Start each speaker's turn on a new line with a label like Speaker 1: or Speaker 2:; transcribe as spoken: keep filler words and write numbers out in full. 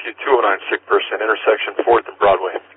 Speaker 1: Rescue two oh nine, sick person, intersection fourth and Broadway.